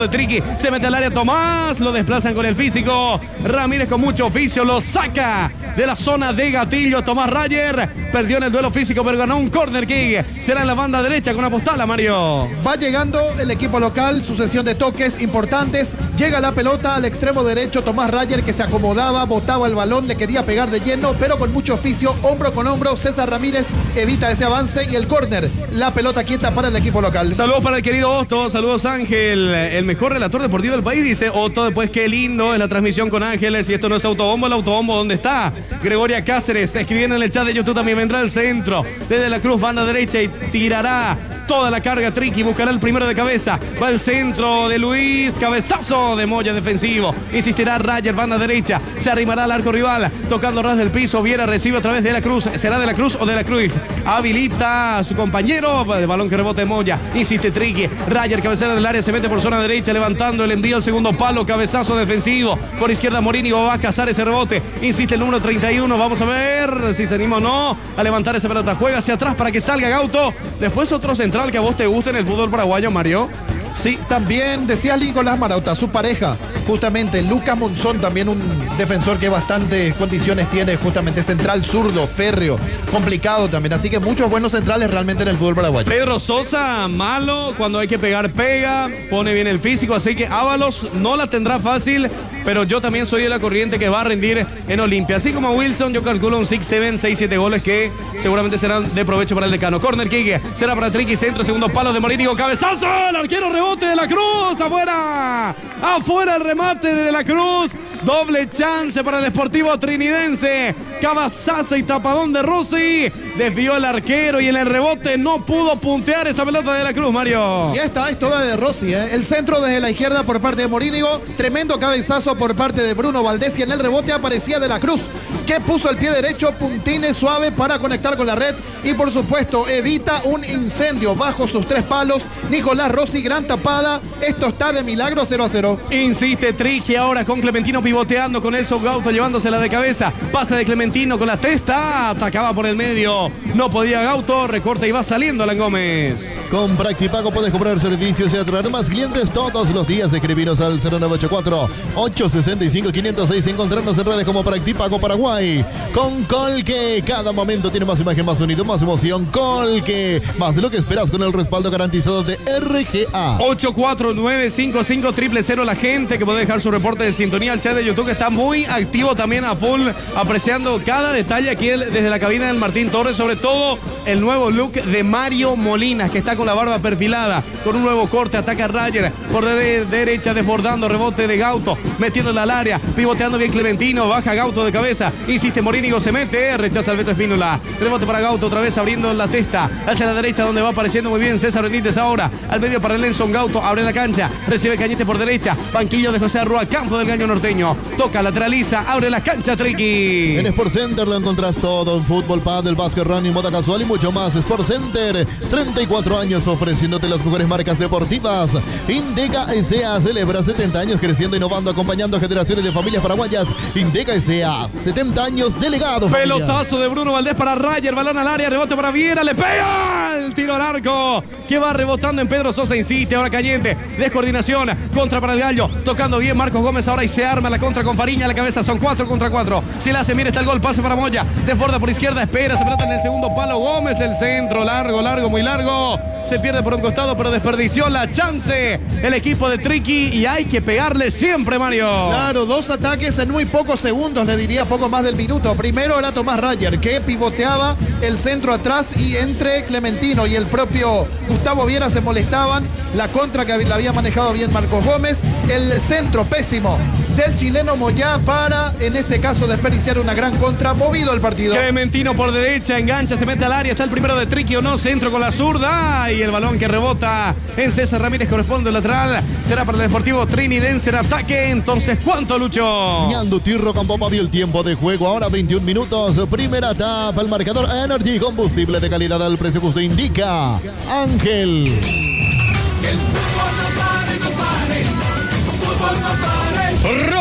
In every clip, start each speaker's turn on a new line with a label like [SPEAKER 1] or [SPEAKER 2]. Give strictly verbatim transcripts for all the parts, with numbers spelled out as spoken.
[SPEAKER 1] de Triqui, se mete al área Tomás, lo desplazan con el físico, Ramírez con mucho oficio, lo saca de la zona de gatillo, Tomás Rayer, perdió en el duelo físico, pero ganó un corner kick, será en la banda derecha con Apostala, Mario.
[SPEAKER 2] Va llegando el equipo local, sucesión de toques importantes, llega la pelota al extremo derecho, Tomás Rayer que se acomodaba, botaba el balón, le quería pegar de lleno, pero con mucho oficio, hombro con hombro, César Ramírez evita ese avance y el córner, la pelota quieta para el equipo local.
[SPEAKER 1] Saludos para el querido Otto, saludos Ángel, el mejor relator deportivo del país, dice Otto. Después, qué lindo es la transmisión con Ángeles. Y esto no es autobombo, el autobombo, ¿dónde está? Gregoria Cáceres, escribiendo en el chat de YouTube, también vendrá el centro. Desde la cruz, banda derecha, y tirará toda la carga Triqui, buscará el primero de cabeza. Va el centro de Luis, cabezazo de Moya defensivo. Insistirá Rayer, banda derecha. Se arrimará al arco rival, tocando ras del piso. Viera, recibe otra vez de la Cruz. ¿Será de la Cruz o de la Cruz? Habilita a su compañero. El balón que rebota de Moya. Insiste Triqui. Rayer, cabecera del área, se mete por zona derecha, levantando el envío al segundo palo. Cabezazo defensivo. Por izquierda Morini va a cazar ese rebote. Insiste el número treinta y uno. Vamos a ver si se anima o no a levantar esa pelota. Juega hacia atrás para que salga Gauto. Después otro central que a vos te gusta en el fútbol paraguayo, Mario.
[SPEAKER 2] Sí, también decía Nicolás Marauta, su pareja, justamente Lucas Monzón, también un defensor que bastantes condiciones tiene, justamente central zurdo, férreo, complicado también, así que muchos buenos centrales realmente en el fútbol paraguayo.
[SPEAKER 1] Pedro Sosa, malo, cuando hay que pegar, pega, pone bien el físico, así que Ábalos no la tendrá fácil, pero yo también soy de la corriente que va a rendir en Olimpia. Así como Wilson, yo calculo un seis siete, seis siete goles que seguramente serán de provecho para el decano. Corner kick, será para Triqui, centro, segundo palo de Morínigo, cabezazo, el arquero rebote de la Cruz, afuera, afuera el remate de la Cruz, doble chance para el Sportivo Trinidense, cabezazo y tapadón de Rossi, desvió el arquero y en el rebote no pudo puntear esa pelota de la Cruz, Mario.
[SPEAKER 2] Y esta es toda de Rossi, ¿eh? El centro desde la izquierda por parte de Morínigo, tremendo cabezazo por parte de Bruno Valdés y en el rebote aparecía de la Cruz, que puso el pie derecho, puntines suave para conectar con la red y por supuesto evita un incendio bajo sus tres palos. Nicolás Rossi, gran tapada, esto está de milagro, cero a cero.
[SPEAKER 1] Insiste Triqui ahora con Clementino pivoteando, con eso Gauto llevándosela de cabeza, pase de Clementino con la testa, atacaba por el medio, no podía Gauto, recorta y va saliendo Alan Gómez.
[SPEAKER 3] Con Practipago puedes comprar servicios y atraer más clientes todos los días. Escribiros al cero nueve ocho cuatro, ocho seis cinco, cinco cero seis, encontrarnos en redes como Practipago Paraguay. Con Colque, cada momento tiene más imagen, más sonido, más emoción. Colque, más de lo que esperas con el respaldo garantizado de R G A.
[SPEAKER 1] ocho cuatro nueve cinco cinco cero cero cero, la gente que puede dejar su reporte de sintonía al chat de YouTube, que está muy activo también a full, apreciando cada detalle aquí desde la cabina del Martín Torres, sobre todo el nuevo look de Mario Molinas, que está con la barba perfilada, con un nuevo corte, ataca a Rayer, por de derecha, desbordando, rebote de Gauto, metiéndola al área, pivoteando bien Clementino, baja Gauto de cabeza, insiste Morínigo, se mete, rechaza el Beto Espínola, rebote para Gauto, otra vez abriendo la testa, hacia la derecha donde va apareciendo muy bien César Benítez ahora, al medio para Lenson Gauto, abre la cancha, recibe Cañete por derecha, banquillo de José Arrua, campo del Gallo Norteño, toca, lateraliza, abre la cancha Triqui.
[SPEAKER 3] En Sport Center lo encontrás todo, en fútbol, pádel, básquet, running, moda casual y mucho más. Sport Center, treinta y cuatro años ofreciéndote las mejores marcas deportivas. Indega S A celebra setenta años creciendo, innovando, acompañando a generaciones de familias paraguayas. Indega S A, setenta años de legado.
[SPEAKER 1] Pelotazo de Bruno Valdés para Rayer, balón al área, rebote para Viera, le pega el tiro al arco, que va rebotando en Pedro Sosa, insiste, ahora Cañete, descoordinación, contra para el Gallo, tocando bien Marcos Gómez ahora y se arma la contra con Fariña a la cabeza, son cuatro contra cuatro, si la hace, mira, está el gol, pase para Moya, desborda por izquierda, espera, se pelota en el segundo palo, Gómez, el centro, largo, largo, muy largo, se pierde por un costado, pero desperdició la chance el equipo de Triqui y hay que pegarle siempre, Mario.
[SPEAKER 2] Claro, dos ataques en muy pocos segundos, le diría poco más del minuto. Primero era Tomás Rayer, que pivoteaba el centro atrás y entre Clementino y el propio Gustavo Viera se molestaban, la contra que la había manejado bien Marcos Gómez, el centro pésimo del chileno Moyá para, en este caso, desperdiciar una gran contra, movido el partido.
[SPEAKER 1] Clementino por derecha, engancha, se mete al área, está el primero de Triqui o no, centro con la zurda y el balón que rebota en César Ramírez corresponde al lateral, será para el Deportivo Trinidense en ataque, entonces, ¿cuánto, Lucho?
[SPEAKER 3] Ñando Tirro con Popa vio el tiempo de juego, ahora veintiún minutos, primera etapa, el marcador Energy, combustible de calidad al precio justo, indica Ángel.
[SPEAKER 4] El fútbol no pare, no pare, el fútbol no pare.
[SPEAKER 1] Rock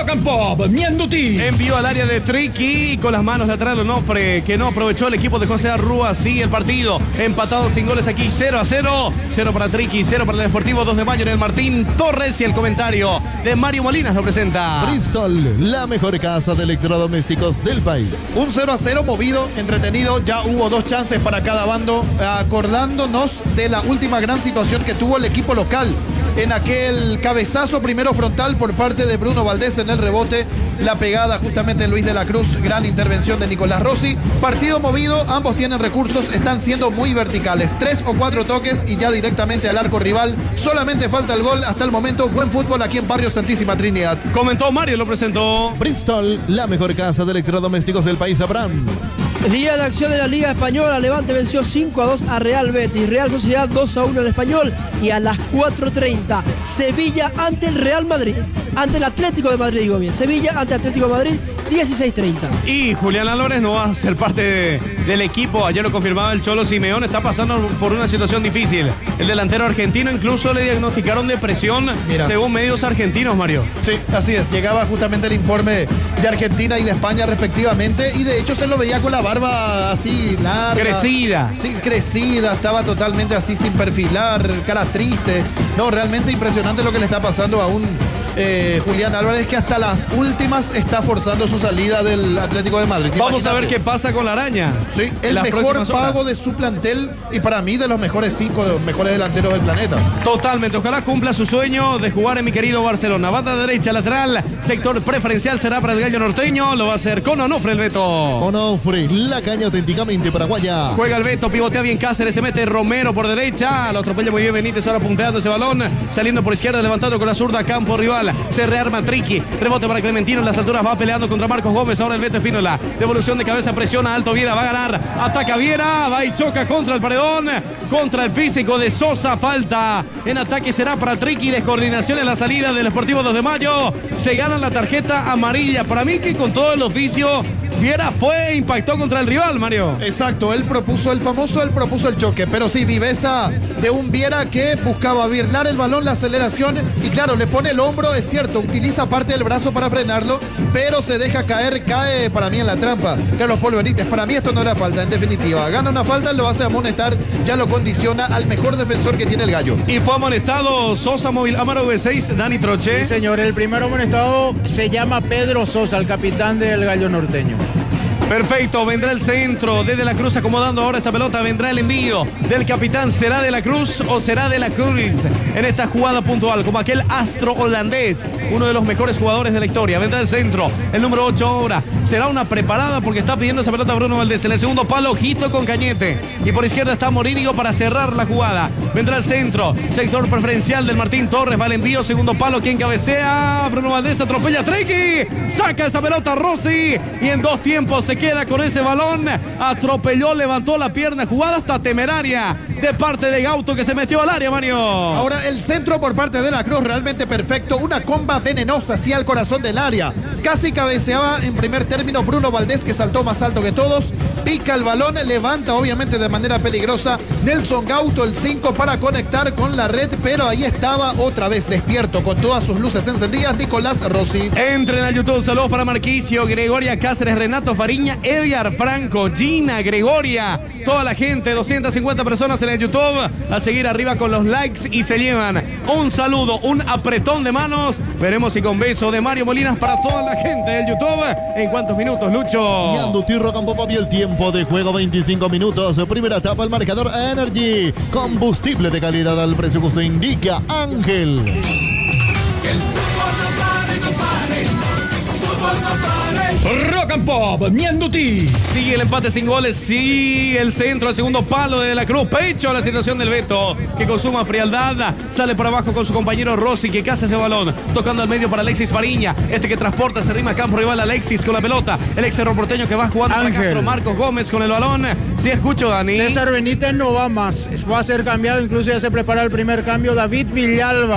[SPEAKER 4] Rock and Pop, Mienduti.
[SPEAKER 1] Envió al área de Triqui con las manos lateral Onofre, que no aprovechó el equipo de José Arrúa. Sigue el partido, empatado sin goles aquí, cero a cero. cero para Triqui, cero para el Deportivo dos de mayo en el Martín Torres. Y el comentario de Mario Molinas lo presenta.
[SPEAKER 3] Bristol, la mejor casa de electrodomésticos del país.
[SPEAKER 2] Un cero a cero movido, entretenido. Ya hubo dos chances para cada bando. Acordándonos de la última gran situación que tuvo el equipo local en aquel cabezazo primero frontal por parte de Bruno Valdés en el rebote, la pegada justamente de Luis de la Cruz, gran intervención de Nicolás Rossi. Partido movido, ambos tienen recursos, están siendo muy verticales, tres o cuatro toques y ya directamente al arco rival. Solamente falta el gol. Hasta el momento buen fútbol aquí en Barrio Santísima Trinidad.
[SPEAKER 1] Comentó Mario, lo presentó.
[SPEAKER 3] Bristol, la mejor casa de electrodomésticos del país. Abraham.
[SPEAKER 5] Día de acción de la Liga Española. Levante venció cinco a dos a Real Betis. Real Sociedad dos a uno al Español. Y a las cuatro treinta, Sevilla ante el Real Madrid. Ante el Atlético de Madrid, digo bien. Sevilla ante Atlético de Madrid, dieciséis treinta.
[SPEAKER 1] Y Julián Álvarez no va a ser parte de, del equipo. Ayer lo confirmaba el Cholo Simeone. Está pasando por una situación difícil. El delantero argentino incluso le diagnosticaron depresión, Mira. según medios argentinos, Mario.
[SPEAKER 2] Sí, así es. Llegaba justamente el informe de Argentina y de España respectivamente. Y de hecho se lo veía con la barba así larga.
[SPEAKER 1] Crecida.
[SPEAKER 2] Sí, crecida. Estaba totalmente así sin perfilar, cara triste. No, realmente impresionante lo que le está pasando a un eh, Julián Álvarez, que hasta las últimas está forzando su salida del Atlético de Madrid.
[SPEAKER 1] Vamos
[SPEAKER 2] Imagínate.
[SPEAKER 1] a ver qué pasa con la araña.
[SPEAKER 2] Sí, el mejor pago de su plantel y para mí de los mejores cinco mejores delanteros del planeta.
[SPEAKER 1] Totalmente, ojalá cumpla su sueño de jugar en mi querido Barcelona. Banda derecha, lateral, sector preferencial será para el gallo norteño. Lo va a hacer con Onofre el Beto.
[SPEAKER 3] Onofre, la caña auténticamente paraguaya.
[SPEAKER 1] Juega el Beto, pivotea bien Cáceres, se mete Romero por derecha. Lo atropella muy bien Benítez, ahora punteando ese balón. Saliendo por izquierda, levantando con la zurda, campo rival. Se rearma Triqui, rebote para Clementino en las alturas, va peleando contra Marcos Gómez. Ahora el Beto Espínola, devolución de cabeza, presiona alto Viera, va a ganar. Ataca Viera, va y choca contra el paredón, contra el físico de Sosa. Falta en ataque será para Triqui. Descoordinación en la salida del Sportivo dos de mayo. Se gana la tarjeta amarilla. Para mí que con todo el oficio Viera fue, impactó contra el rival, Mario.
[SPEAKER 2] Exacto, él propuso el famoso, él propuso el choque, pero sí, viveza de un Viera que buscaba birlar el balón, la aceleración, y claro, le pone el hombro, es cierto, utiliza parte del brazo para frenarlo, pero se deja caer, cae para mí en la trampa. Carlos Paul Benítez, para mí esto no era falta, en definitiva. Gana una falta, lo hace amonestar, ya lo condiciona al mejor defensor que tiene el gallo.
[SPEAKER 1] Y fue amonestado Sosa, móvil Amaro V seis, Dani Troche.
[SPEAKER 6] Sí, señor, el primer amonestado se llama Pedro Sosa, el capitán del gallo norteño.
[SPEAKER 1] Perfecto, vendrá el centro desde la Cruz acomodando ahora esta pelota, vendrá el envío del capitán. ¿Será de la Cruz o será de la Cruz en esta jugada puntual? Como aquel astro holandés, uno de los mejores jugadores de la historia. Vendrá el centro, el número ocho ahora. Será una preparada porque está pidiendo esa pelota Bruno Valdés. En el segundo palo, ojito con Cañete. Y por izquierda está Morínigo para cerrar la jugada. Vendrá el centro, sector preferencial del Martín Torres, va el envío, segundo palo, quien cabecea. Bruno Valdés atropella a Triqui, saca esa pelota Rossi y en dos tiempos se queda con ese balón. Atropelló, levantó la pierna, jugada hasta temeraria de parte de Gauto, que se metió al área, Mario.
[SPEAKER 2] Ahora el centro por parte de la Cruz, realmente perfecto, una comba venenosa hacia el corazón del área. Casi cabeceaba en primer término Bruno Valdés, que saltó más alto que todos, pica el balón, levanta obviamente de manera peligrosa Nelson Gauto, el cinco, para conectar con la red, pero ahí estaba otra vez despierto con todas sus luces encendidas Nicolás Rossi.
[SPEAKER 1] Entren al YouTube, saludos para Marquicio, Gregoria Cáceres, Renato Fariña, Edgar Franco, Gina, Gregoria, toda la gente, doscientas cincuenta personas en el YouTube, a seguir arriba con los likes y se llevan un saludo, un apretón de manos, veremos si con beso de Mario Molinas para toda la gente del YouTube. ¿En cuántos minutos, Lucho?
[SPEAKER 3] Mienduti Rock and Pop, y el tiempo de juego veinticinco minutos, primera etapa, el marcador Energy, combustible de calidad al precio que usted indica, Ángel.
[SPEAKER 4] Que el fútbol no pare, no pare, fútbol no pare. Rock and Pop, Mienduti.
[SPEAKER 1] Sigue el empate sin goles, sí, el centro, el segundo palo de la Cruz, pecho la situación del Beto, que consuma frialdad, sale por abajo con su compañero Rossi, que caza ese balón, tocando al medio para Alexis Fariña, este que transporta, se rima a campo rival, Alexis con la pelota, el ex cerro porteño que va jugando
[SPEAKER 6] Ángel.
[SPEAKER 1] para Castro, Marcos Gómez con el balón, sí escucho, Dani.
[SPEAKER 6] César Benítez no va más, va a ser cambiado, incluso ya se prepara el primer cambio, David Villalba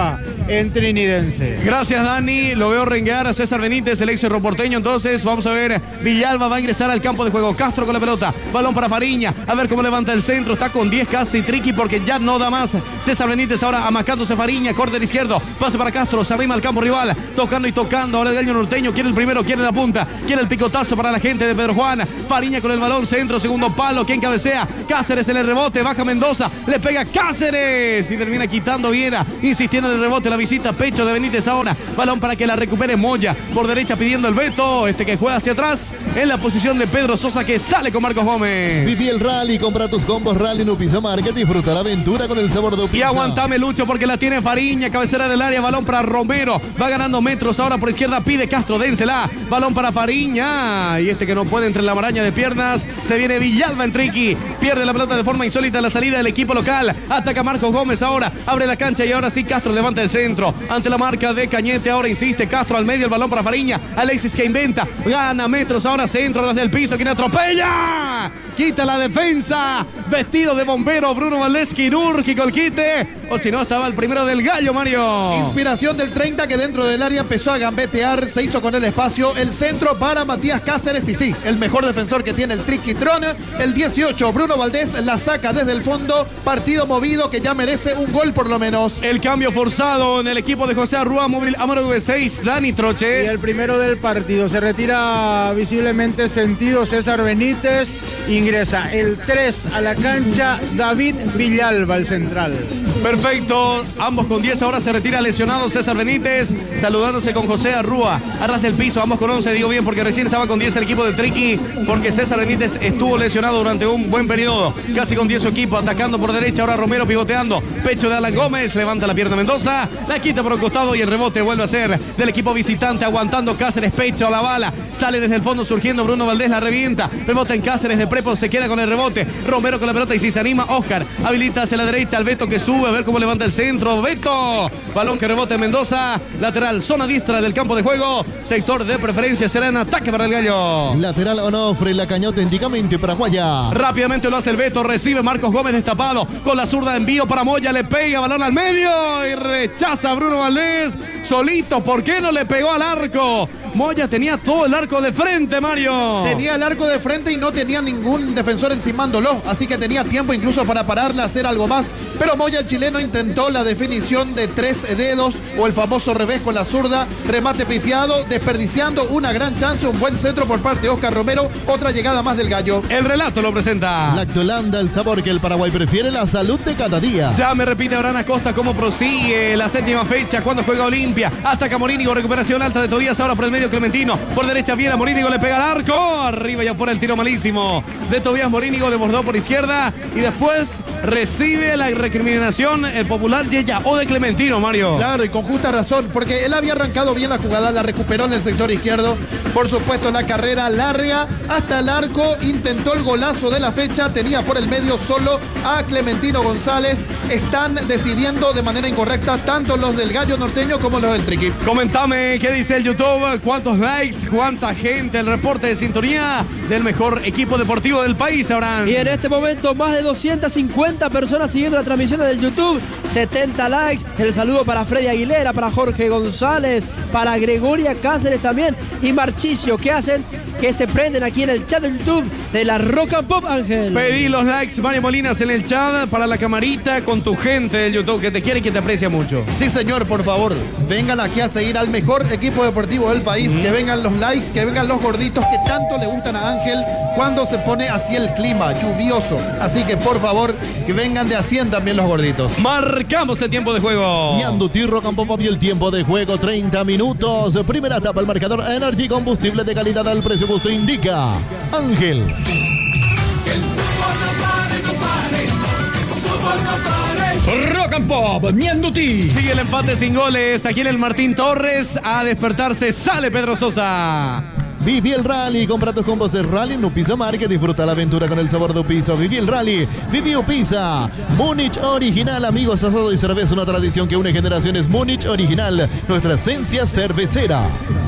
[SPEAKER 6] Entrinidense.
[SPEAKER 1] Gracias, Dani. Lo veo renguear a César Benítez, el ex cerroporteño. Entonces, vamos a ver. Villalba va a ingresar al campo de juego. Castro con la pelota. Balón para Fariña. A ver cómo levanta el centro. Está con diez casi tricky porque ya no da más. César Benítez ahora amacándose Fariña. Córner izquierdo. Pase para Castro. Se arrima al campo rival. Tocando y tocando. Ahora el gallo norteño. Quiere el primero. Quiere la punta. Quiere el picotazo para la gente de Pedro Juan. Fariña con el balón. Centro. Segundo palo. ¿Quién cabecea? Cáceres en el rebote. Baja Mendoza. Le pega Cáceres. Y termina quitando Viera. Insistiendo en el rebote. La visita. Pecho de Benítez ahora. Balón para que la recupere Moya. Por derecha pidiendo el veto. Este que juega hacia atrás. En la posición de Pedro Sosa que sale con Marcos Gómez.
[SPEAKER 3] Viví el rally. Compra tus combos Rally en Upisa Market. Disfruta la aventura con el sabor de Upisa.
[SPEAKER 1] Y aguantame, Lucho, porque la tiene Fariña. Cabecera del área. Balón para Romero. Va ganando metros. Ahora por izquierda pide Castro. Dénsela. Balón para Fariña. Y este que no puede entre la maraña de piernas. Se viene Villalba en triqui. Pierde la pelota de forma insólita en la salida del equipo local. Ataca Marcos Gómez ahora. Abre la cancha y ahora sí Castro levanta el centro. Ante la marca de Cañete. Ahora insiste Castro al medio. El balón para Fariña. Alexis que inventa. Gana metros. Ahora centro desde el piso. Quien atropella. Quita la defensa. Vestido de bombero. Bruno Valdés. Quirúrgico el quite. O si no, estaba el primero del gallo, Mario.
[SPEAKER 2] Inspiración del treinta que dentro del área empezó a gambetear. Se hizo con el espacio. El centro para Matías Cáceres. Y sí, el mejor defensor que tiene el Triquitrón. El dieciocho, Bruno Valdés la saca desde el fondo. Partido movido que ya merece un gol por lo menos.
[SPEAKER 1] El cambio forzado en el equipo de José Arrua. Móvil Amaro V seis. Dani Troche.
[SPEAKER 6] Y el primero del partido. Se retira visiblemente sentido César Benítez. Ingresa el tres a la cancha. David Villalba, el central.
[SPEAKER 1] Perfecto, ambos con diez, ahora se retira lesionado César Benítez, saludándose con José Arrúa, arras del piso, ambos con once, digo bien porque recién estaba con diez el equipo de Triqui, porque César Benítez estuvo lesionado durante un buen periodo, casi con diez su equipo, atacando por derecha, ahora Romero pivoteando, pecho de Alan Gómez, levanta la pierna Mendoza, la quita por un costado y el rebote vuelve a ser del equipo visitante, aguantando Cáceres, pecho a la bala, sale desde el fondo surgiendo Bruno Valdés, la revienta, rebota en Cáceres de Prepo, se queda con el rebote, Romero con la pelota y si se anima, Oscar, habilita hacia la derecha al Beto que sube, a ver cómo levanta el centro, Beto, balón que rebota en Mendoza, lateral, zona diestra del campo de juego, sector de preferencia, será en ataque para el gallo.
[SPEAKER 3] Lateral Onofre, la caña auténticamente paraguaya.
[SPEAKER 1] Rápidamente lo hace el Beto, recibe Marcos Gómez destapado, con la zurda envío para Moya, le pega, balón al medio y rechaza a Bruno Valdés, solito, ¿por qué no le pegó al arco? Moya tenía todo el arco de frente, Mario.
[SPEAKER 2] Tenía el arco de frente y no tenía ningún defensor encimándolo, así que tenía tiempo incluso para pararle, hacer algo más, pero Moya el chileno intentó la definición de tres dedos o el famoso revés con la zurda, remate pifiado, desperdiciando una gran chance, un buen centro por parte de Oscar Romero, otra llegada más del gallo.
[SPEAKER 1] El relato lo presenta
[SPEAKER 3] Lactolanda, el sabor que el Paraguay prefiere, la salud de cada día.
[SPEAKER 1] Ya me repite Abraham Acosta cómo prosigue la séptima fecha cuando juega Olimpia, ataca Morínigo, recuperación alta de Tobías, ahora por el medio Clementino, por derecha viene Morínigo, le pega al arco, arriba y afuera el tiro malísimo de Tobías Morínigo, desbordó por izquierda y después recibe la recriminación el popular Yeya o de Clementino, Mario.
[SPEAKER 2] Claro, y con justa razón, porque él había arrancado bien la jugada, la recuperó en el sector izquierdo, por supuesto la carrera larga hasta el arco, intentó el golazo de la fecha, tenía por el medio solo a Clementino González, están decidiendo de manera incorrecta tanto los del gallo norteño como los del Triqui.
[SPEAKER 1] Comentame qué dice el YouTube, cuántos likes, cuánta gente, el reporte de sintonía del mejor equipo deportivo del país, Abraham.
[SPEAKER 5] Y en este momento más de doscientas cincuenta personas siguiendo la transmisión del YouTube, setenta likes, el saludo para Freddy Aguilera, para Jorge González, para Gregoria Cáceres también y Marchicio, que hacen que se prenden aquí en el chat de YouTube de la Rock and Pop, Ángel.
[SPEAKER 1] Pedí los likes, Mario Molinas, en el chat para la camarita con tu gente del YouTube que te quiere y que te aprecia mucho.
[SPEAKER 2] Sí, señor, por favor, vengan aquí a seguir al mejor equipo deportivo del país, mm. que vengan los likes, que vengan los gorditos que tanto le gustan a Ángel cuando se pone así el clima, lluvioso. Así que, por favor, que vengan de a cien también los gorditos.
[SPEAKER 1] Marcamos el tiempo de juego.
[SPEAKER 3] Ñandutí Rock and Pop y el tiempo de juego, treinta minutos. Primera etapa, el marcador Energy, combustible de calidad al precio justo, indica Ángel.
[SPEAKER 4] Que el fútbol no pare, no pare, fútbol no pare.
[SPEAKER 1] Rock and Pop, Ñandutí. Sigue el empate sin goles. Aquí en el Martín Torres. A despertarse sale Pedro Sosa.
[SPEAKER 3] Viví el rally, compra tus combos de rally en Upisa Market, disfruta la aventura con el sabor de Upisa. Viví el rally, viví Upisa. Múnich original, amigos, asado y cerveza, una tradición que une generaciones. Múnich original, nuestra esencia cervecera.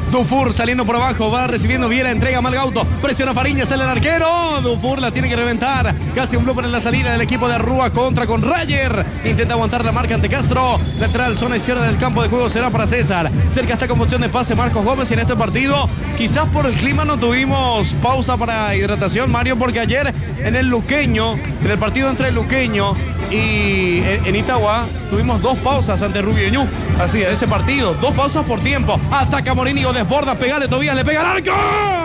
[SPEAKER 1] Dufour saliendo por abajo, va recibiendo Viera, entrega Malgauto, presiona Fariña, sale el arquero. Dufour la tiene que reventar. Casi un blooper en la salida del equipo de Rúa contra con Rayer. Intenta aguantar la marca ante Castro. Lateral, zona izquierda del campo de juego será para César. Cerca está con opción de pase Marcos Gómez. Y en este partido, quizás por el clima no tuvimos pausa para hidratación, Mario, porque ayer en el Luqueño, en el partido entre el Luqueño y en, en Itagua, tuvimos dos pausas ante Rubio Ñu.
[SPEAKER 2] Así es.
[SPEAKER 1] Ese partido, dos pausas por tiempo. Ataca Morínigo, desborda, pegale Tobías, le pega al arco.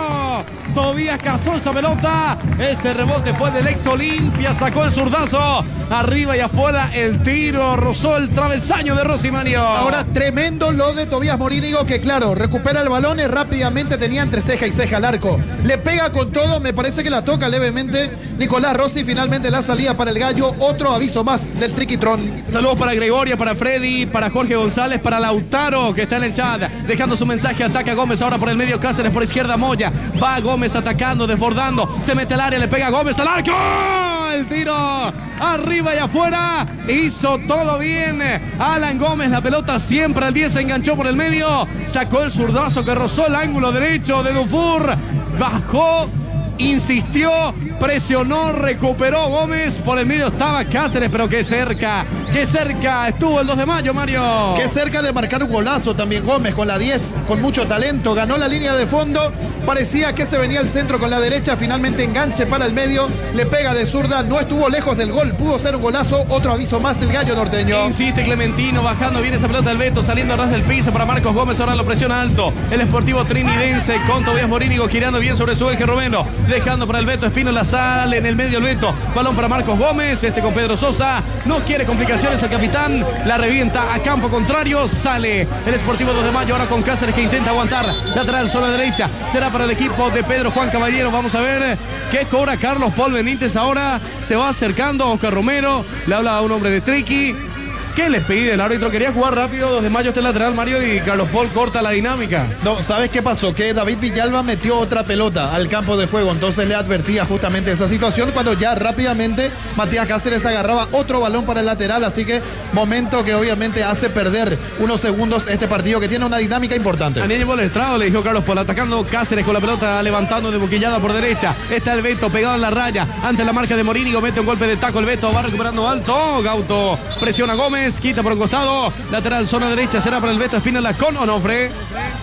[SPEAKER 1] Tobías cazó esa pelota. Ese rebote fue del ex Olimpia. Sacó el zurdazo. Arriba y afuera el tiro. Rozó el travesaño de Rossi, Mario.
[SPEAKER 2] Ahora tremendo lo de Tobías Morínigo, que claro, recupera el balón y rápidamente tenía entre ceja y ceja al arco. Le pega con todo. Me parece que la toca levemente Nicolás Rossi. Finalmente la salida para el Gallo. Otro aviso más del Triquitrón.
[SPEAKER 1] Saludos para Gregoria, para Freddy, para Jorge González, para Lautaro, que está en el chat, dejando su mensaje. Ataca Gómez ahora por el medio, Cáceres por izquierda, Moya. Va Gómez atacando, desbordando. Se mete al área, le pega Gómez al arco. El tiro arriba y afuera. Hizo todo bien Alan Gómez. La pelota siempre al diez, se enganchó por el medio. Sacó el zurdazo que rozó el ángulo derecho de Dufour. Bajó, insistió, presionó, recuperó Gómez. Por el medio estaba Cáceres, pero qué cerca, qué cerca estuvo el dos de mayo, Mario.
[SPEAKER 2] Qué cerca de marcar un golazo también Gómez con la diez, con mucho talento. Ganó la línea de fondo. Parecía que se venía el centro con la derecha. Finalmente enganche para el medio. Le pega de zurda. No estuvo lejos del gol. Pudo ser un golazo. Otro aviso más del Gallo norteño.
[SPEAKER 1] Insiste Clementino, bajando bien esa pelota del Beto, saliendo atrás del piso para Marcos Gómez. Ahora lo presiona alto el Sportivo Trinidense con Tobías Morínigo girando bien sobre su eje Romero. Dejando para el Beto Espino, la sale en el medio el Beto. Balón para Marcos Gómez. Este con Pedro Sosa. No quiere complicaciones el capitán. La revienta a campo contrario. Sale el Sportivo dos de mayo ahora con Cáceres, que intenta aguantar. Lateral, zona derecha. Será para el equipo de Pedro Juan Caballero. Vamos a ver qué cobra Carlos Paul Benítez. Ahora se va acercando a Oscar Romero. Le habla a un hombre de Triqui. ¿Qué les pide el árbitro? Quería jugar rápido, dos de mayo este lateral, Mario, y Carlos Paul corta la dinámica.
[SPEAKER 2] No, ¿sabes qué pasó? Que David Villalba metió otra pelota al campo de juego, entonces le advertía justamente esa situación cuando ya rápidamente Matías Cáceres agarraba otro balón para el lateral, así que momento que obviamente hace perder unos segundos este partido que tiene una dinámica importante.
[SPEAKER 1] A nivel por el estrado le dijo Carlos Paul, atacando Cáceres con la pelota, levantando de boquillada por derecha. Está el Beto pegado en la raya, ante la marca de Morínigo, mete un golpe de taco el Beto, va recuperando alto, Gauto presiona a Gómez. Quita por un costado, lateral, zona derecha, será para el Beto Espínola con Onofre.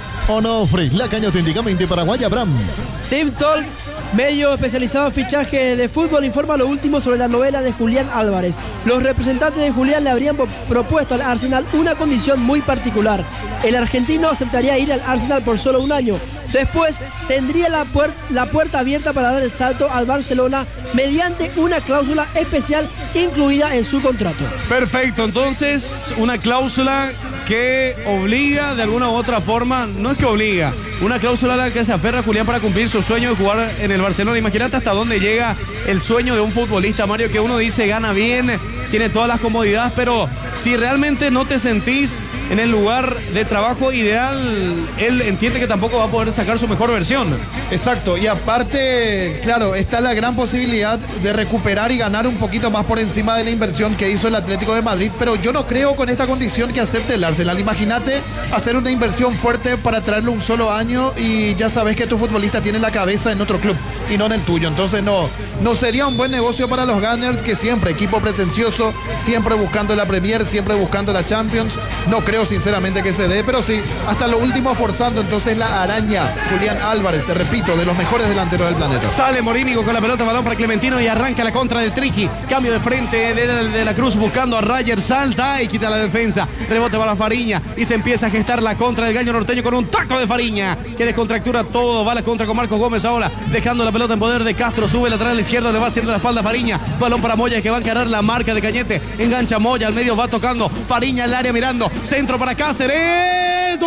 [SPEAKER 3] Onofre, la caña auténticamente paraguaya, Abraham.
[SPEAKER 5] Team Talk, medio especializado en fichaje de fútbol, informa lo último sobre la novela de Julián Álvarez. Los representantes de Julián le habrían propuesto al Arsenal una condición muy particular. El argentino aceptaría ir al Arsenal por solo un año. Después tendría la, puer la puerta abierta para dar el salto al Barcelona mediante una cláusula especial incluida en su contrato.
[SPEAKER 1] Perfecto, entonces una cláusula que obliga de alguna u otra forma, no es que obliga, una cláusula a la que se aferra Julián para cumplir su sueño de jugar en el Barcelona. Imagínate hasta dónde llega el sueño de un futbolista, Mario, que uno dice gana bien, tiene todas las comodidades, pero si realmente no te sentís en el lugar de trabajo ideal, él entiende que tampoco va a poder sacar su mejor versión.
[SPEAKER 2] Exacto, y aparte, claro, está la gran posibilidad de recuperar y ganar un poquito más por encima de la inversión que hizo el Atlético de Madrid, pero yo no creo con esta condición que acepte el Arsenal. Imagínate hacer una inversión fuerte para traerlo un solo año y ya sabes que tu futbolista tiene la cabeza en otro club y no en el tuyo, entonces no, no sería un buen negocio para los Gunners, que siempre equipo pretencioso, siempre buscando la Premier, siempre buscando la Champions. No creo sinceramente que se dé, pero sí, hasta lo último forzando entonces la araña Julián Álvarez, repito, de los mejores delanteros del planeta.
[SPEAKER 1] Sale Morínigo con la pelota, balón para Clementino y arranca la contra del Triqui. Cambio de frente de, de, de la Cruz buscando a Rayer, salta y quita la defensa. Rebote para Fariña y se empieza a gestar la contra del Gallo norteño con un taco de Fariña que descontractura todo. Va la contra con Marcos Gómez ahora, dejando la pelota en poder de Castro. Sube lateral a la izquierda, le va haciendo la espalda a Fariña. Balón para Moya que va a encarar la marca de Cañete. Engancha Moya, al medio va tocando. Fariña al área mirando. Centro para Cáceres.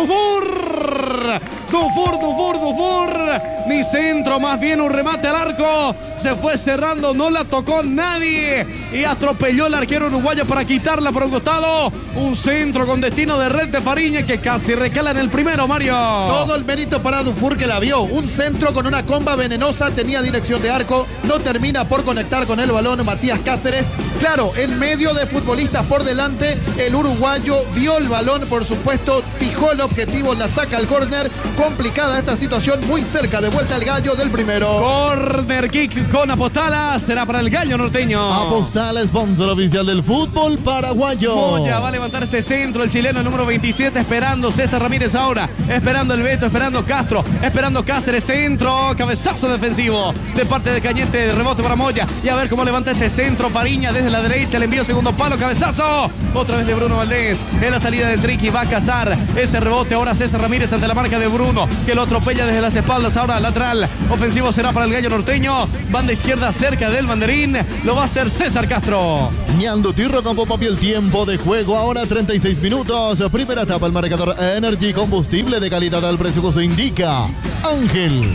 [SPEAKER 1] Dufour. Dufour, Dufour, Dufour. Ni centro, más bien un remate al arco. Se fue cerrando, no la tocó nadie. Y atropelló el arquero uruguayo para quitarla por un costado. Un centro con destino de red de Fariña que casi recala en el primero, Mario.
[SPEAKER 2] Todo el mérito para Dufour que la vio. Un centro con una comba venenosa, tenía dirección de arco. No termina por conectar con el balón Matías Cáceres. Claro, en medio de futbolistas por delante, el uruguayo vio el balón, por supuesto, fijó el objetivo, la saca al córner. Complicada esta situación, muy cerca de vuelta el gallo del primero.
[SPEAKER 1] Corner kick con Apostala, será para el gallo norteño.
[SPEAKER 3] Apostala, sponsor oficial del fútbol paraguayo.
[SPEAKER 1] Moya va a levantar este centro, el chileno número veintisiete, esperando César Ramírez ahora, esperando el Beto, esperando Castro, esperando Cáceres, centro, cabezazo defensivo de parte de Cañete, rebote para Moya, y a ver cómo levanta este centro, Fariña desde la derecha, el envío segundo palo, cabezazo, otra vez de Bruno Valdés, en la salida de Triqui, va a cazar ese rebote, ahora César Ramírez ante la marca de Bruno, que lo atropella desde las espaldas, ahora lateral, ofensivo será para el gallo norteño, banda izquierda cerca del banderín, lo va a hacer César Castro.
[SPEAKER 3] Ñando Tirro con Popapi, el tiempo de juego, ahora treinta y seis minutos, primera etapa, el marcador Energy, combustible de calidad al precio que se indica, Ángel.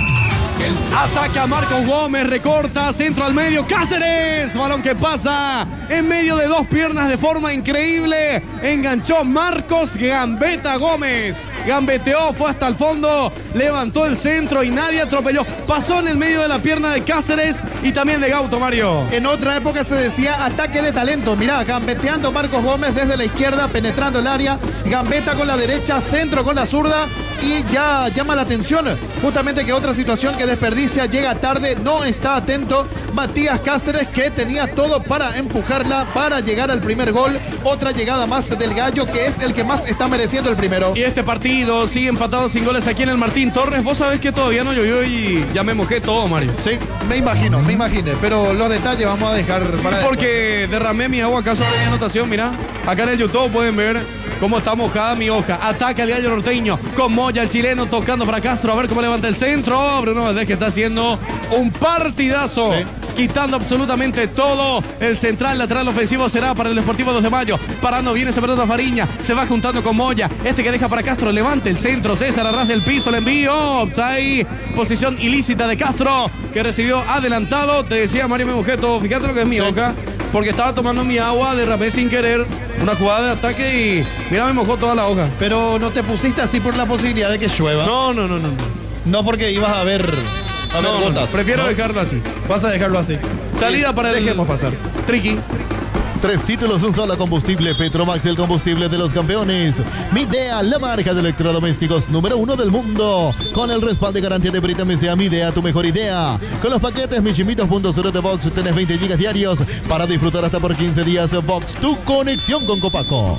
[SPEAKER 1] Ataca Marcos Gómez, recorta, centro al medio, Cáceres, balón que pasa en medio de dos piernas de forma increíble, enganchó Marcos Gambetta Gómez, gambeteó, fue hasta el fondo, levantó el centro y nadie atropelló, pasó en el medio de la pierna de Cáceres y también de Gauto, Mario.
[SPEAKER 2] En otra época se decía ataque de talento, mirá, gambeteando Marcos Gómez desde la izquierda, penetrando el área, Gambetta con la derecha, centro con la zurda, y ya llama la atención justamente que otra situación que desperdicia, llega tarde, no está atento Matías Cáceres, que tenía todo para empujarla, para llegar al primer gol. Otra llegada más del gallo, que es el que más está mereciendo el primero.
[SPEAKER 1] Y este partido sigue empatado sin goles aquí en el Martín Torres. Vos sabés que todavía no llovió y ya me mojé todo, Mario.
[SPEAKER 2] Sí, me imagino, me imaginé, pero los detalles vamos a dejar para
[SPEAKER 1] Porque
[SPEAKER 2] después.
[SPEAKER 1] derramé mi agua acá sobre mi anotación, mirá. Acá en el YouTube pueden ver cómo está mojada mi hoja. Ataca el gallo norteño con Moya, el chileno, tocando para Castro. A ver cómo levanta el centro. Bruno Valdés, que está haciendo un partidazo. Sí. Quitando absolutamente todo. El central lateral ofensivo será para el Deportivo dos de Mayo. Parando bien esa pelota Fariña. Se va juntando con Moya. Este que deja para Castro. Levanta el centro. César a ras del piso. El envío. Offside. Posición ilícita de Castro, que recibió adelantado. Te decía Mario Memujeto. Fíjate lo que es mi sí. hoja. Porque estaba tomando mi agua. Derramé sin querer una jugada de ataque y mira, me mojó toda la hoja.
[SPEAKER 2] Pero no te pusiste así por la posibilidad de que llueva.
[SPEAKER 1] No, no, no, no.
[SPEAKER 2] No porque ibas a ver, a
[SPEAKER 1] no,
[SPEAKER 2] ver gotas.
[SPEAKER 1] No, prefiero
[SPEAKER 2] ¿no?
[SPEAKER 1] dejarlo así.
[SPEAKER 2] Vas a dejarlo así.
[SPEAKER 1] Salida sí, para el...
[SPEAKER 2] Dejemos pasar.
[SPEAKER 1] Triqui.
[SPEAKER 3] Tres títulos, un solo combustible. Petromax, el combustible de los campeones. Midea, la marca de electrodomésticos número uno del mundo. Con el respaldo y garantía de Brita Mesea, Midea, tu mejor idea. Con los paquetes Michimitos punto cero de Box tenés veinte gigas diarios para disfrutar hasta por quince días. Box, tu conexión con Copaco.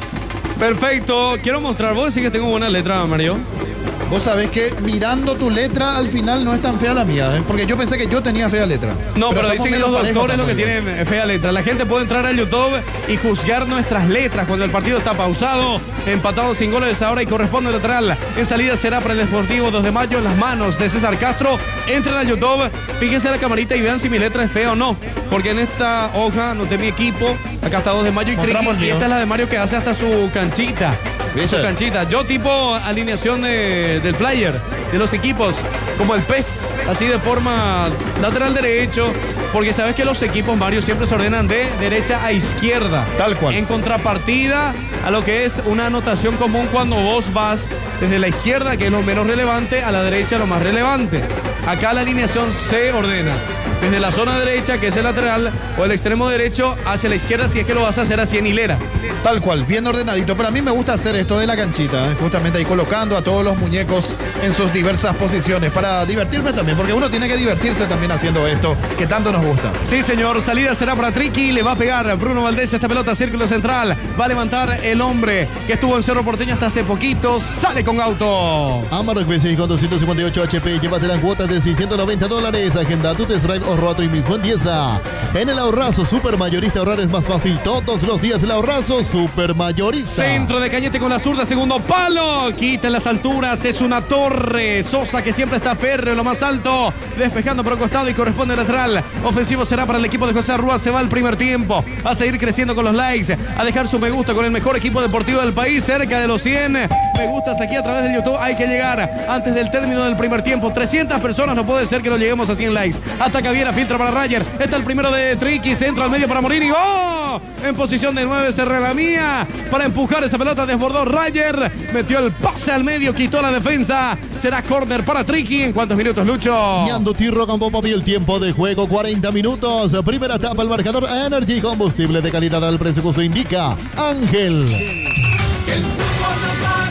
[SPEAKER 1] Perfecto. Quiero mostrar, vos decís que tengo buena letra, Mario.
[SPEAKER 2] Vos sabés que mirando tu letra al final no es tan fea la mía, ¿eh? Porque yo pensé que yo tenía fea letra.
[SPEAKER 1] No, pero, pero dicen que los doctores lo que tienen fea letra. La gente puede entrar al YouTube y juzgar nuestras letras cuando el partido está pausado, empatado sin goles ahora y corresponde lateral. En salida será para el Deportivo dos de Mayo en las manos de César Castro. Entren al YouTube, fíjense la camarita y vean si mi letra es fea o no. Porque en esta hoja noté mi equipo. Acá está dos de Mayo y Triqui. Y esta es la de Mario que hace hasta su canchita. Su canchita. Yo tipo alineación de, del player, de los equipos, como el pez, así de forma lateral derecho, porque sabes que los equipos, Mario, siempre se ordenan de derecha a izquierda.
[SPEAKER 2] Tal cual.
[SPEAKER 1] En contrapartida a lo que es una anotación común cuando vos vas desde la izquierda, que es lo menos relevante, a la derecha lo más relevante. Acá la alineación se ordena desde la zona derecha, que es el lateral, o el extremo derecho, hacia la izquierda, si es que lo vas a hacer así en hilera.
[SPEAKER 2] Tal cual, bien ordenadito. Pero a mí me gusta hacer esto de la canchita, ¿eh? Justamente ahí colocando a todos los muñecos en sus diversas posiciones, para divertirme también, porque uno tiene que divertirse también haciendo esto, que tanto nos gusta.
[SPEAKER 1] Sí, señor. Salida será para Triqui, le va a pegar Bruno Valdés esta pelota, círculo central. Va a levantar el hombre que estuvo en Cerro Porteño hasta hace poquito. Sale con auto.
[SPEAKER 3] Amarok V seis con doscientos cincuenta y ocho H P. Llévate la cuota de seiscientos noventa dólares. Agenda tu test drive o roto y mismo empieza. En el ahorrazo super mayorista, ahorrar es más fácil todos los días. El ahorrazo super mayorista.
[SPEAKER 1] Centro de Cañete con la zurda, segundo palo. Quita en las alturas, es una torre. Sosa, que siempre está férreo en lo más alto, despejando por un costado y corresponde lateral. Ofensivo será para el equipo de José Arrúa. Se va el primer tiempo. A seguir creciendo con los likes, a dejar su me gusta con el mejor equipo deportivo del país, cerca de los cien me gustas aquí a través de YouTube. Hay que llegar antes del término del primer tiempo. trescientas personas, no puede ser que no lleguemos a cien likes. Ataca bien, la filtra para Rayer. Está el primero de Triqui, centro al medio para Morini. ¡Oh! En posición de nueve, Serra la mía para empujar esa pelota. Desbordó Rayer, metió el pase al medio, quitó la defensa. Será córner para Triqui. ¿En cuántos minutos, Lucho?
[SPEAKER 3] Ñando Tirro con Popapi, el tiempo de juego cuarenta minutos. Primera etapa, el marcador Energy, combustible de calidad al precio que se indica. Ángel.
[SPEAKER 4] Que el fútbol no para.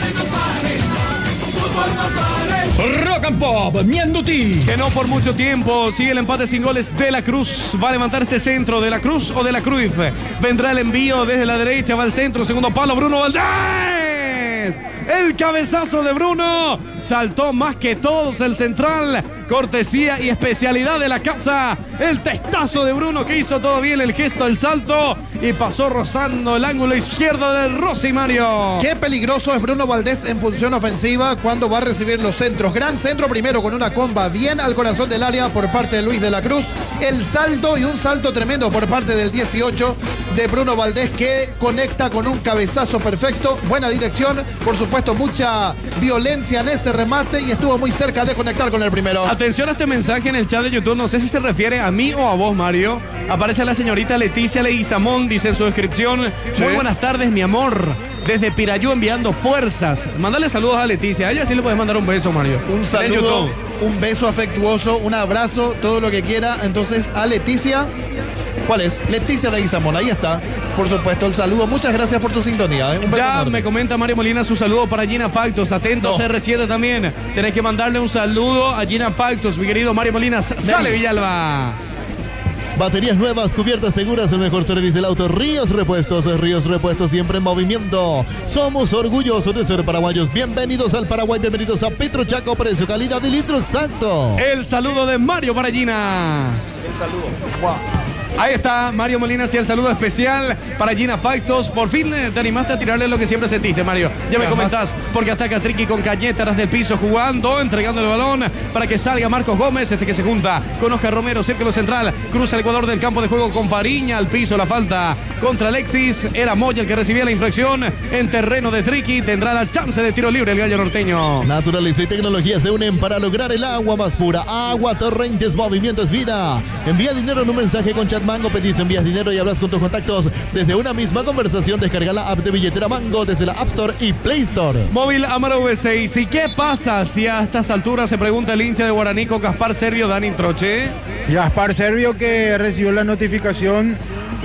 [SPEAKER 4] Pop, Mianduti.
[SPEAKER 1] Que no por mucho tiempo. Sigue el empate sin goles de la Cruz. Va a levantar este centro de la Cruz o de la Cruz. Vendrá el envío desde la derecha. Va al centro. Segundo palo. Bruno Valdés. El cabezazo de Bruno. Saltó más que todos el central. Cortesía y especialidad de la casa. El testazo de Bruno que hizo todo bien el gesto, el salto. Y pasó rozando el ángulo izquierdo del Rossi, Mario.
[SPEAKER 2] Qué peligroso es Bruno Valdés en función ofensiva cuando va a recibir los centros. Gran centro primero con una comba bien al corazón del área por parte de Luis de la Cruz. El salto y un salto tremendo por parte del dieciocho de Bruno Valdés que conecta con un cabezazo perfecto. Buena dirección, por supuesto mucha violencia en ese remate y estuvo muy cerca de conectar con el primero.
[SPEAKER 1] Atención a este mensaje en el chat de YouTube. No sé si se refiere a mí o a vos, Mario. Aparece la señorita Leticia Leguizamón, dice en su descripción. Sí. Muy buenas tardes, mi amor. Desde Pirayú enviando fuerzas. Mándale saludos a Leticia. A ella sí le puedes mandar un beso, Mario.
[SPEAKER 2] Un saludo, un beso afectuoso, un abrazo, todo lo que quiera. Entonces, a Leticia. ¿Cuál es? Leticia Leguizamón, ahí está. Por supuesto, el saludo. Muchas gracias por tu sintonía. ¿eh? Un beso
[SPEAKER 1] ya
[SPEAKER 2] enorme.
[SPEAKER 1] Me comenta Mario Molina su saludo para Gina Factos. Atentos, no. R siete también. Tenés que mandarle un saludo a Gina Factos, mi querido Mario Molina. Sale Villalba.
[SPEAKER 3] Baterías nuevas, cubiertas seguras, el mejor servicio del auto. Ríos Repuestos, Ríos Repuestos siempre en movimiento. Somos orgullosos de ser paraguayos. Bienvenidos al Paraguay, bienvenidos a Petrochaco, precio, calidad y litro exacto.
[SPEAKER 1] El saludo de Mario para Gina.
[SPEAKER 2] El saludo. Wow.
[SPEAKER 1] Ahí está Mario Molina, y el saludo especial para Gina Factos. Por fin te animaste a tirarle lo que siempre sentiste, Mario. Ya me comentás, porque ataca Triqui con Cañete desde el piso jugando, entregando el balón para que salga Marcos Gómez, este que se junta con Oscar Romero, círculo central, cruza el Ecuador del campo de juego con Fariña, al piso la falta contra Alexis. Era Moya el que recibía la infracción en terreno de Triqui. Tendrá la chance de tiro libre el gallo norteño.
[SPEAKER 3] Naturaleza y tecnología se unen para lograr el agua más pura. Agua Torrentes, movimiento es vida. Envía dinero en un mensaje con chat Mango, pedís, envías dinero y hablas con tus contactos desde una misma conversación. Descarga la app de billetera Mango desde la App Store y Play Store.
[SPEAKER 1] Móvil Amaro V seis. ¿Y qué pasa si a estas alturas se pregunta el hincha de Guaraní con Gaspar Servio, Dani Troche?
[SPEAKER 6] Gaspar Servio que recibió la notificación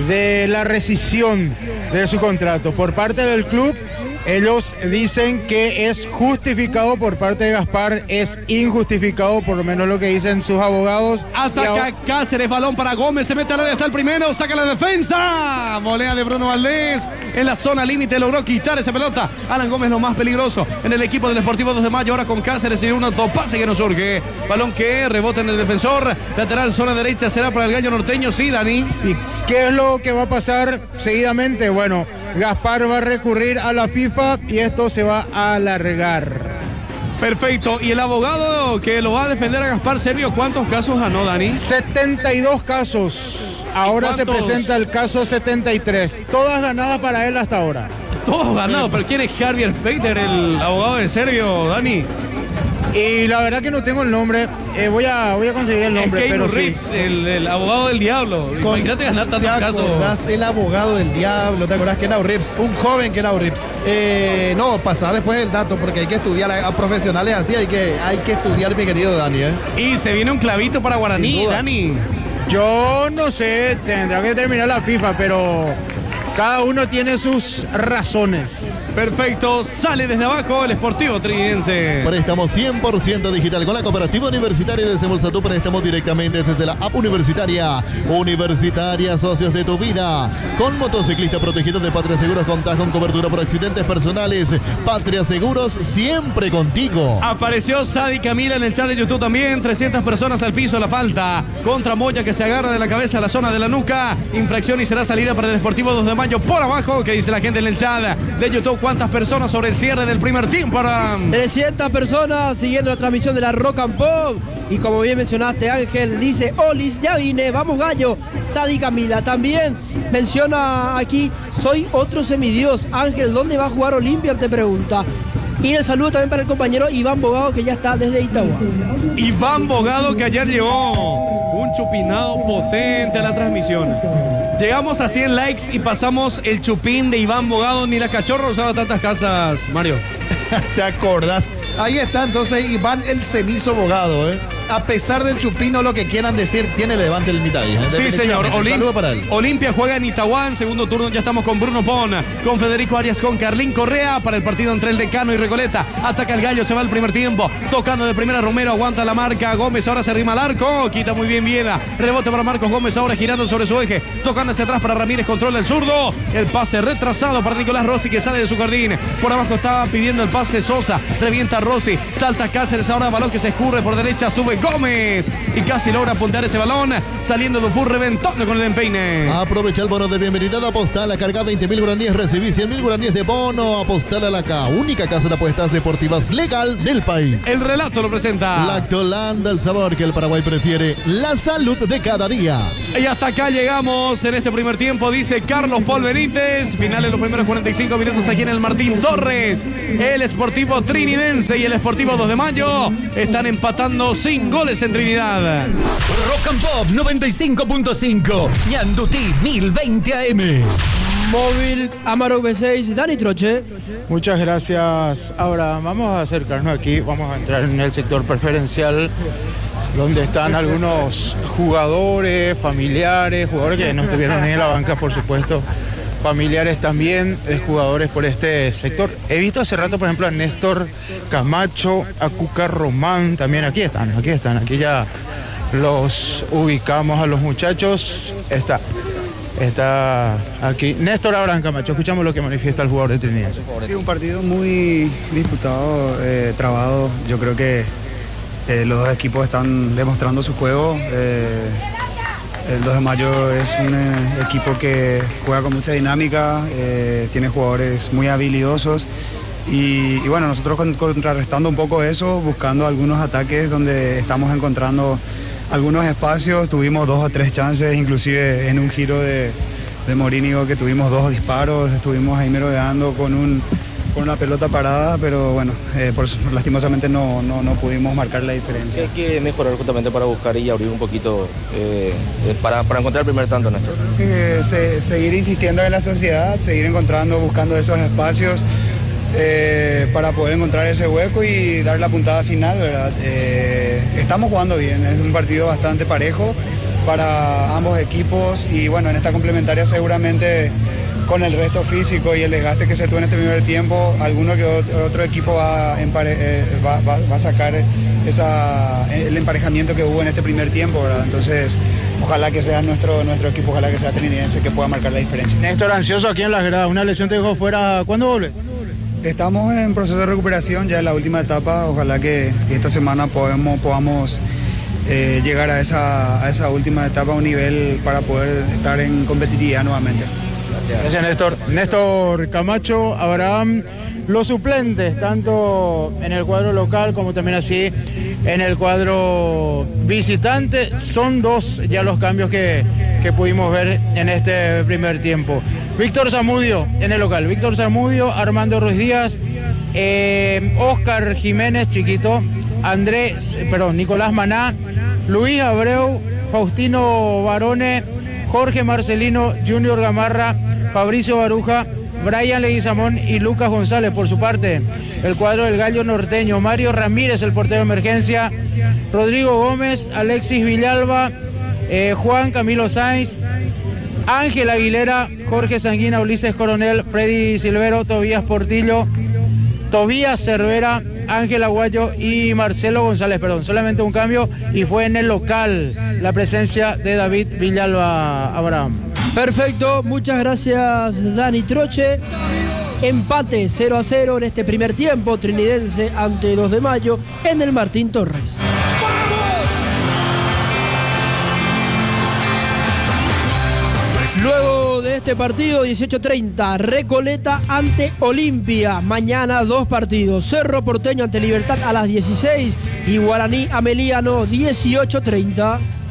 [SPEAKER 6] de la rescisión de su contrato por parte del club. Ellos dicen que es justificado por parte de Gaspar, es injustificado, por lo menos lo que dicen sus abogados.
[SPEAKER 1] Ataca Cáceres, balón para Gómez, se mete al área, está el primero, saca la defensa. Volea de Bruno Valdés en la zona límite, logró quitar esa pelota. Alan Gómez lo más peligroso en el equipo del Sportivo dos de Mayo, ahora con Cáceres y un autopase que no surge. Balón que rebota en el defensor, lateral, zona derecha, será para el gallo norteño, sí, Dani.
[SPEAKER 6] ¿Y qué es lo que va a pasar seguidamente? Bueno, Gaspar va a recurrir a la FIFA y esto se va a alargar.
[SPEAKER 1] Perfecto. ¿Y el abogado que lo va a defender a Gaspar Servio, cuántos casos ganó, Dani?
[SPEAKER 6] setenta y dos casos. Ahora se presenta el caso setenta y tres. Todas ganadas para él hasta ahora.
[SPEAKER 1] Todos ganados. ¿Pero quién es Javier Feiter, el abogado de Servio, Dani?
[SPEAKER 6] Y la verdad que no tengo el nombre. Eh, voy, a, voy a conseguir el nombre.
[SPEAKER 1] Es
[SPEAKER 6] pero
[SPEAKER 1] Rips,
[SPEAKER 6] sí.
[SPEAKER 1] el, el abogado del diablo.
[SPEAKER 2] Con,
[SPEAKER 1] Imagínate ganar tantos
[SPEAKER 2] ¿te
[SPEAKER 1] casos.
[SPEAKER 2] acordás? El abogado del diablo. ¿Te acordás? Kenau Rips, un joven Kenau Rips. Eh, no, pasa después el dato porque hay que estudiar a, a profesionales así. Hay que, hay que estudiar, mi querido Dani. ¿eh?
[SPEAKER 1] Y se viene un clavito para Guaraní, Dani.
[SPEAKER 6] Yo no sé, tendrá que terminar la FIFA, pero cada uno tiene sus razones.
[SPEAKER 1] Perfecto, sale desde abajo el Sportivo Trinense.
[SPEAKER 3] Préstamo cien por ciento digital con la Cooperativa Universitaria de Desembolsa tu préstamo directamente desde la app universitaria. Universitaria, socios de tu vida. Con motociclista protegido de Patria Seguros, contás con cobertura por accidentes personales. Patria Seguros, siempre contigo.
[SPEAKER 1] Apareció Sadi Camila en el chat de YouTube también. trescientas personas al piso, la falta contra Moya que se agarra de la cabeza a la zona de la nuca. Infracción y será salida para el Deportivo dos de Mayo por abajo. ¿Qué dice la gente en el chat de YouTube? ¿Cuántas personas sobre el cierre del primer tiempo?
[SPEAKER 5] trescientas personas siguiendo la transmisión de la Rock and Pop. Y como bien mencionaste, Ángel dice: Olis, ya vine, vamos gallo. Sadi Camila también menciona aquí: soy otro semidios. Ángel, ¿dónde va a jugar Olimpia? Te pregunta. Y el saludo también para el compañero Iván Bogado, que ya está desde Itagua.
[SPEAKER 1] Iván Bogado, que ayer llegó un chupinado potente a la transmisión. Llegamos a cien likes y pasamos el chupín de Iván Bogado. Ni la cachorra usaba tantas casas, Mario.
[SPEAKER 2] ¿Te acordás? Ahí está entonces Iván el Cenizo Bogado, ¿eh? a pesar del chupino, lo que quieran decir, tiene Levante el mitad. ¿eh?
[SPEAKER 1] Sí, señor.
[SPEAKER 2] Un
[SPEAKER 1] Olim
[SPEAKER 2] saludo para él.
[SPEAKER 1] Olimpia juega en Itahuán. Segundo turno, ya estamos con Bruno Pon, con Federico Arias, con Carlín Correa para el partido entre el Decano y Recoleta. Ataca el Gallo, se va el primer tiempo. Tocando de primera Romero, aguanta la marca. Gómez ahora se arrima al arco. Quita muy bien Viera. Rebote para Marcos Gómez, ahora girando sobre su eje. Tocando hacia atrás para Ramírez, controla el zurdo. El pase retrasado para Nicolás Rossi, que sale de su jardín. Por abajo estaba pidiendo el pase Sosa. Revienta Rossi. Salta Cáceres, ahora balón que se escurre por derecha. Sube Gómez. Y casi logra apuntar ese balón. Saliendo Dufour, reventando con el empeine.
[SPEAKER 3] Aprovecha el bono de bienvenida de Apostal. Carga veinte mil guaraníes, recibí cien mil guaraníes de bono. Apostal a la K, única casa de apuestas deportivas legal del país.
[SPEAKER 1] El relato lo presenta
[SPEAKER 3] Lactolanda, el sabor que el Paraguay prefiere. La salud de cada día.
[SPEAKER 1] Y hasta acá llegamos en este primer tiempo, dice Carlos Paul Benítez. Finales los primeros cuarenta y cinco minutos aquí en el Martín Torres. El Sportivo Trinidense y el Sportivo dos de Mayo están empatando sin goles en Trinidad.
[SPEAKER 4] Rock and Pop noventa y cinco punto cinco. Ñandutí mil veinte A M.
[SPEAKER 5] Móvil Amarok B seis, Dani Troche.
[SPEAKER 6] Muchas gracias. Ahora vamos a acercarnos aquí, vamos a entrar en el sector preferencial, donde están algunos jugadores, familiares, jugadores que no estuvieron ni en la banca, por supuesto, familiares también de jugadores por este sector. He visto hace rato, por ejemplo, a Néstor Camacho, a Cuca Román, también aquí están, aquí están, aquí ya los ubicamos a los muchachos. Está, está aquí Néstor Abraham Camacho, escuchamos lo que manifiesta el jugador de Trinidad.
[SPEAKER 7] Sí, un partido muy disputado, eh, trabado, yo creo que Eh, los dos equipos están demostrando su juego. Eh, el dos de Mayo es un eh, equipo que juega con mucha dinámica, eh, tiene jugadores muy habilidosos y, y bueno, nosotros con, contrarrestando un poco eso, buscando algunos ataques donde estamos encontrando algunos espacios. Tuvimos dos o tres chances, inclusive en un giro de, de Morínigo que tuvimos dos disparos, estuvimos ahí merodeando con un con una pelota parada, pero bueno, eh, por, lastimosamente no, no, no pudimos marcar la diferencia.
[SPEAKER 8] Hay que mejorar justamente para buscar y abrir un poquito, eh, para, para encontrar el primer tanto, Néstor.
[SPEAKER 7] Eh, se, seguir insistiendo en la sociedad, seguir encontrando, buscando esos espacios eh, para poder encontrar ese hueco y dar la puntada final, ¿verdad? Eh, estamos jugando bien, es un partido bastante parejo para ambos equipos y bueno, en esta complementaria seguramente con el resto físico y el desgaste que se tuvo en este primer tiempo, alguno que otro, otro equipo va a, empare, eh, va, va, va a sacar esa, el emparejamiento que hubo en este primer tiempo, ¿verdad? Entonces, ojalá que sea nuestro, nuestro equipo, ojalá que sea trinidense, que pueda marcar la diferencia.
[SPEAKER 6] Néstor, ansioso aquí en las gradas, una lesión te dejó fuera, ¿cuándo vuelve?
[SPEAKER 7] Estamos en proceso de recuperación, ya en la última etapa, ojalá que esta semana podamos, podamos eh, llegar a esa, a esa última etapa a un nivel para poder estar en competitividad nuevamente.
[SPEAKER 6] Gracias, Néstor. Néstor Camacho, Abraham, los suplentes, tanto en el cuadro local como también así en el cuadro visitante, son dos ya los cambios que, que pudimos ver en este primer tiempo. Víctor Zamudio en el local, Víctor Zamudio, Armando Ruiz Díaz, eh, Oscar Jiménez, chiquito, Andrés, perdón, Nicolás Maná, Luis Abreu, Faustino Barone, Jorge Marcelino, Junior Gamarra, Fabricio Baruja, Brian Leguizamón y Lucas González. Por su parte, el cuadro del Gallo Norteño, Mario Ramírez, el portero de emergencia, Rodrigo Gómez, Alexis Villalba, eh, Juan Camilo Sainz, Ángel Aguilera, Jorge Sanguina, Ulises Coronel, Freddy Silvero, Tobías Portillo, Tobías Cervera, Ángel Aguayo y Marcelo González, perdón, solamente un cambio y fue en el local la presencia de David Villalba. Abraham.
[SPEAKER 5] Perfecto, muchas gracias Dani Troche. Empate cero a cero en este primer tiempo, trinidense ante dos de Mayo en el Martín Torres. Luego de este partido, dieciocho treinta, Recoleta ante Olimpia. Mañana dos partidos, Cerro Porteño ante Libertad a las dieciséis y Guaraní Ameliano dieciocho treinta.